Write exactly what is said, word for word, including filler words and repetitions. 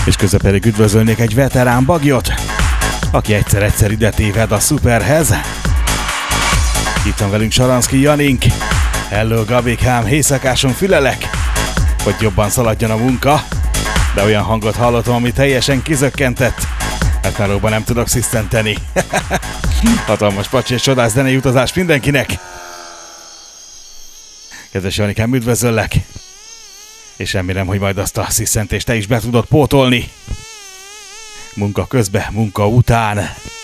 És közben pedig üdvözölnék egy veterán bagyot, aki egyszer-egyszer ide téved a szuperhez. Itt van velünk Saranszky Janink. Hello Gabikám, éjszakáson fülelek, hogy jobban szaladjon a munka, de olyan hangot hallottam, ami teljesen kizökkentett, mert melóban nem tudok szisztenteni. Hatalmas pacsi és csodás zenei utazás mindenkinek. Kedves Janikám, üdvözöllek, és remélem, hogy majd azt a szisztentést te is be tudod pótolni. Munka közben, munka után.